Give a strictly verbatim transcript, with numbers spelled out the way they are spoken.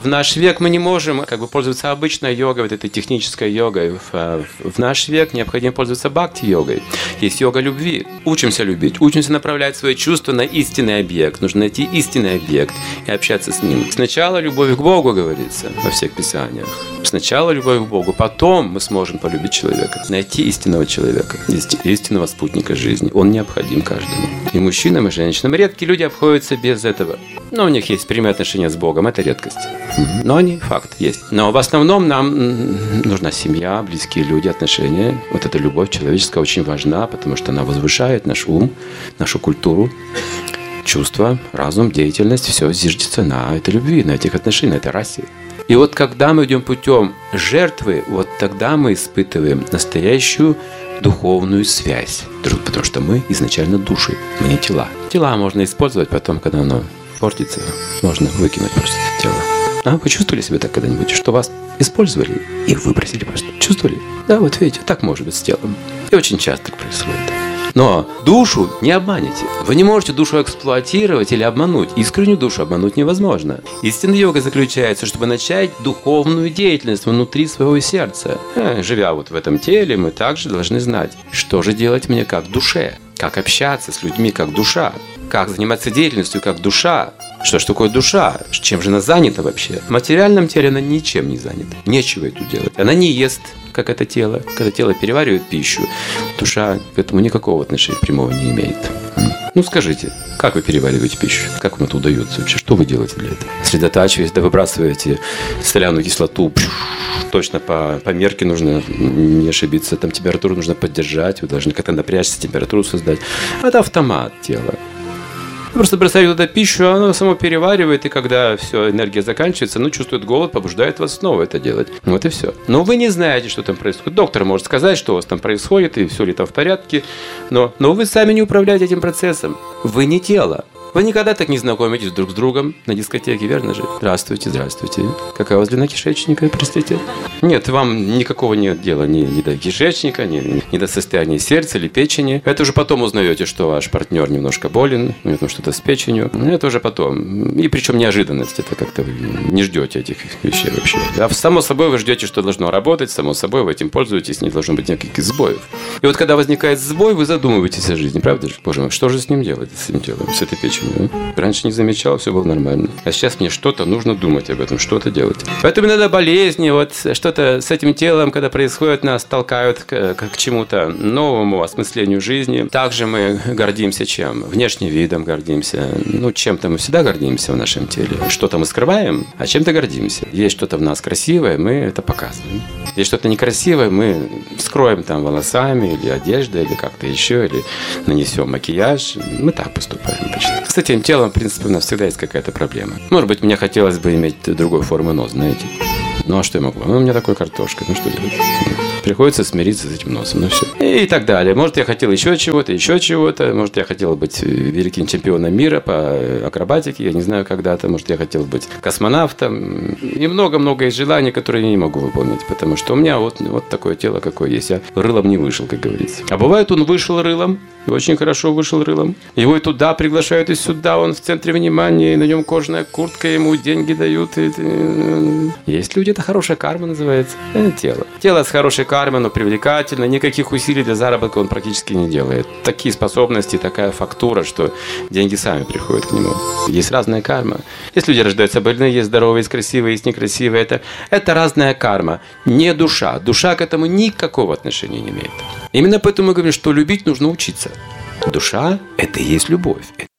В наш век мы не можем как бы пользоваться обычной йогой, вот этой технической йогой. В, в наш век необходимо пользоваться бхакти-йогой. Есть йога любви. Учимся любить, учимся направлять свои чувства на истинный объект. Нужно найти истинный объект и общаться с ним. Сначала любовь к Богу, говорится во всех писаниях. Сначала любовь к Богу, потом мы сможем полюбить человека. Найти истинного человека, истинного спутника жизни. Он необходим каждому. И мужчинам, и женщинам. Редкие люди обходятся без этого. Но у них есть прямые отношения с Богом, это редкость. Но они факт есть. Но в основном нам нужна семья, близкие люди, отношения. Вот эта любовь человеческая очень важна, потому что она возвышает наш ум, нашу культуру, чувства, разум, деятельность. Все зиждется на этой любви, на этих отношениях, на этой расе. И вот когда мы идем путем жертвы, вот тогда мы испытываем настоящую духовную связь. Потому что мы изначально души, мы не тела. Тела можно использовать потом, когда оно портится, можно выкинуть просто тело. А вы чувствовали себя так когда-нибудь, что вас использовали и выбросили просто? Чувствовали? Да, вот видите, так может быть с телом. И очень часто так происходит. Но душу не обманете. Вы не можете душу эксплуатировать или обмануть. Искреннюю душу обмануть невозможно. Истинная йога заключается, чтобы начать духовную деятельность внутри своего сердца. Э, живя вот в этом теле, мы также должны знать, что же делать мне как душе, как общаться с людьми как душа, как заниматься деятельностью как душа. Что ж такое душа? Чем же она занята вообще? В материальном теле она ничем не занята. Нечего ей тут делать. Она не ест, как это тело. Когда тело переваривает пищу, душа к этому никакого отношения прямого не имеет. Ну скажите, как вы перевариваете пищу? Как вам это удается вообще? Что вы делаете для этого? Сосредотачиваетесь, да выбрасываете соляную кислоту. Точно по, по мерке нужно не ошибиться. Там температуру нужно поддержать. Вы должны как-то напрячься, температуру создать. Это автомат тела. Просто бросаете туда пищу, оно само переваривает, и когда все, энергия заканчивается, ну, чувствует голод, побуждает вас снова это делать. Вот и все. Но вы не знаете, что там происходит. Доктор может сказать, что у вас там происходит, и все ли там в порядке, но, но вы сами не управляете этим процессом. Вы не тело. Вы никогда так не знакомитесь друг с другом на дискотеке, верно же? Здравствуйте, здравствуйте. Какая у вас длина кишечника, простите? Нет, вам никакого нет дела ни, ни до кишечника, ни, ни до состояния сердца или печени. Это уже потом узнаете, что ваш партнер немножко болен, у него что-то с печенью. Это уже потом. И причем неожиданность. Это как-то вы не ждете этих вещей вообще. А само собой вы ждете, что должно работать, само собой вы этим пользуетесь, не должно быть никаких сбоев. И вот когда возникает сбой, вы задумываетесь о жизни, правда же? Боже мой, что же с ним делать, с этим телом, с этой печенью? Раньше не замечал, все было нормально. А сейчас мне что-то нужно думать об этом, что-то делать. Поэтому иногда болезни, вот что-то с этим телом, когда происходит, нас толкают к, к чему-то новому, осмыслению жизни. Также мы гордимся чем? Внешним видом гордимся. Ну, чем-то мы всегда гордимся в нашем теле. Что-то мы скрываем, а чем-то гордимся. Есть что-то в нас красивое, мы это показываем. Есть что-то некрасивое, мы скроем там волосами, или одеждой, или как-то еще, или нанесем макияж. Мы так поступаем почти. С этим телом, в принципе, у нас всегда есть какая-то проблема. Может быть, мне хотелось бы иметь другой формы нос, знаете. Ну, а что я могу? Ну, у меня такой картошка. Ну, что делать? Приходится смириться с этим носом. Ну, все. И так далее. Может, я хотел еще чего-то, еще чего-то. Может, я хотел быть великим чемпионом мира по акробатике. Я не знаю, когда-то. Может, я хотел быть космонавтом. И много-много есть желаний, которые я не могу выполнить. Потому что у меня вот, вот такое тело, какое есть. Я рылом не вышел, как говорится. А бывает, он вышел рылом. И очень хорошо вышел рылом. Его и туда приглашают, и сюда. Он в центре внимания. И на нем кожаная куртка. Ему деньги дают. И... Есть люди, это хорошая карма называется. Это тело. Тело с хорошей кармой, оно привлекательно. Никаких усилий для заработка он практически не делает. Такие способности, такая фактура, что деньги сами приходят к нему. Есть разная карма. Есть люди рождаются больные, есть здоровые, есть красивые, есть некрасивые. Это, это разная карма. Не душа. Душа к этому никакого отношения не имеет. Именно поэтому мы говорим, что любить нужно учиться. Душа – это и есть любовь.